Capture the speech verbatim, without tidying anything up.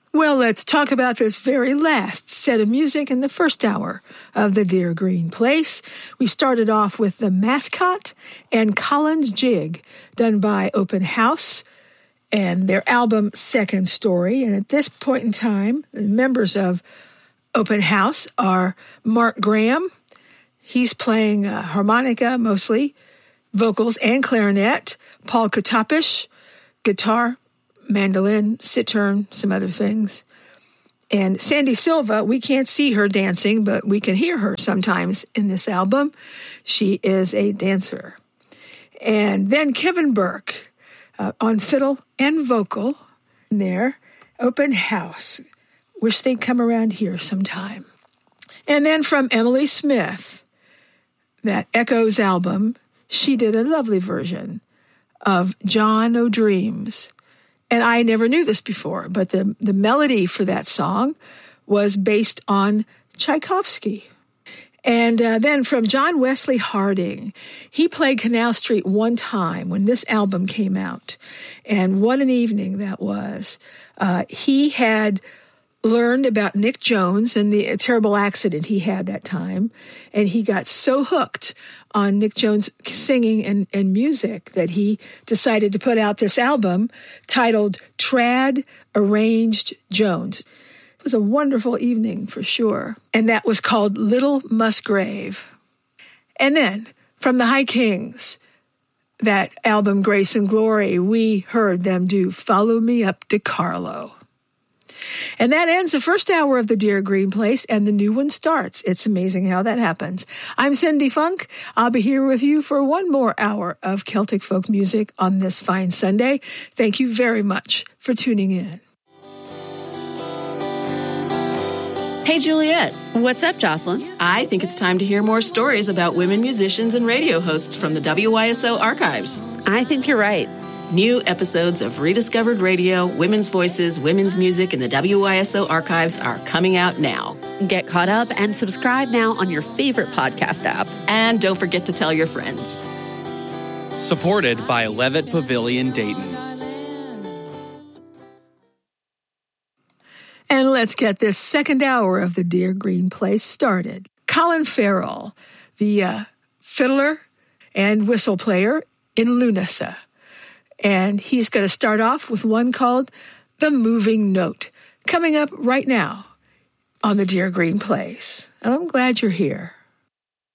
Well, let's talk about this very last set of music in the first hour of the Dear Green Place. We started off with The Mascot and Collins Jig, done by Open House, and their album Second Story. And at this point in time, the members of Open House are Mark Graham. He's playing uh, harmonica mostly, vocals and clarinet. Paul Katapish, guitar, mandolin, cittern, some other things. And Sandy Silva, we can't see her dancing, but we can hear her sometimes in this album. She is a dancer. And then Kevin Burke uh, on fiddle and vocal there. Open House. Wish they'd come around here sometime. And then from Emily Smith, that Echoes album, she did a lovely version of John O'Dreams. And I never knew this before, but the, the melody for that song was based on Tchaikovsky. And uh, then from John Wesley Harding, he played Canal Street one time when this album came out. And what an evening that was. Uh, he had learned about Nick Jones and the terrible accident he had that time. And he got so hooked on Nick Jones singing and, and music that he decided to put out this album titled Trad Arranged Jones. It was a wonderful evening for sure. And that was called Little Musgrave. And then from the High Kings, that album Grace and Glory, we heard them do Follow Me Up to Carlo. And that ends the first hour of the Dear Green Place, and the new one starts. It's amazing how that happens. I'm Cindy Funk. I'll be here with you for one more hour of Celtic folk music on this fine Sunday. Thank you very much for tuning in. Hey, Juliet. What's up, Jocelyn? I think it's time to hear more stories about women musicians and radio hosts from the W Y S O archives. I think you're right. New episodes of Rediscovered Radio, Women's Voices, Women's Music in the W Y S O archives are coming out now. Get caught up and subscribe now on your favorite podcast app. And don't forget to tell your friends. Supported by Levitt Pavilion Dayton. And let's get this second hour of the Dear Green Place started. Colin Farrell, the uh, fiddler and whistle player in Lunasa. And he's going to start off with one called The Moving Note, coming up right now on the Dear Green Place. And I'm glad you're here.